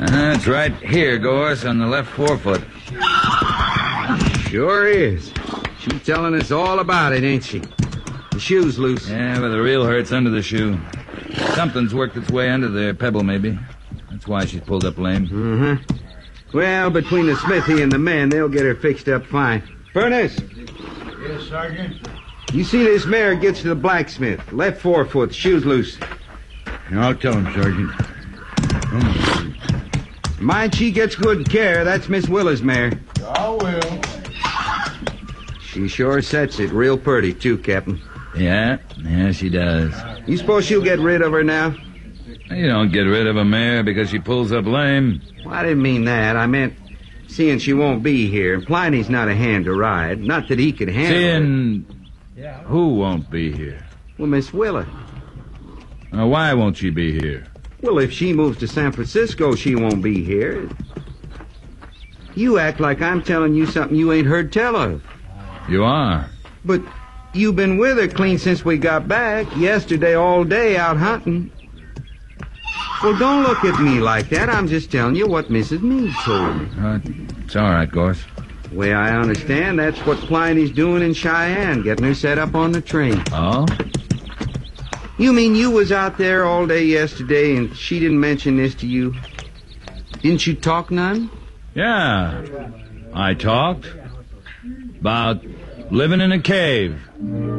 It's right here, Gorse, on the left forefoot. Sure is. She's telling us all about it, ain't she? The shoe's loose. Yeah, but the real hurt's under the shoe. Something's worked its way under there, pebble maybe. That's why she's pulled up lame. Uh-huh. Well, between the smithy and the men, they'll get her fixed up fine. Furnace! Yes, Sergeant? You see this mare gets to the blacksmith. Left forefoot, shoe's loose. I'll tell him, Sergeant. Mind she gets good care. That's Miss Willa's mare. I will. She sure sets it real pretty, too, Captain. Yeah, she does. You suppose she'll get rid of her now? You don't get rid of a mare because she pulls up lame. Well, I didn't mean that. I meant seeing she won't be here. Pliny's not a hand to ride. Not that he could handle her. Seeing who won't be here? Well, Miss Willa. Why won't she be here? Well, if she moves to San Francisco, she won't be here. You act like I'm telling you something you ain't heard tell of. You are. But you've been with her clean since we got back. Yesterday all day out hunting. Well, don't look at me like that. I'm just telling you what Mrs. Meade told me. It's all right, Gorse. The way I understand, that's what Pliny's doing in Cheyenne, getting her set up on the train. Oh? You mean you was out there all day yesterday and she didn't mention this to you? Didn't you talk none? Yeah. I talked about living in a cave.